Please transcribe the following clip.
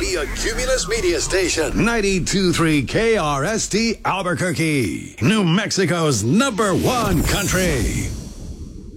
be a Cumulus media station. 92.3 KRST Albuquerque, New Mexico's #1 country.